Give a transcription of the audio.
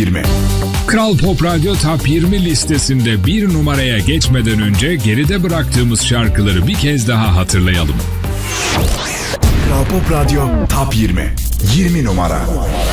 20. Kral Pop Radyo Top 20 listesinde bir numaraya geçmeden önce geride bıraktığımız şarkıları bir kez daha hatırlayalım. Kral Pop Radyo Top 20. 20 numara.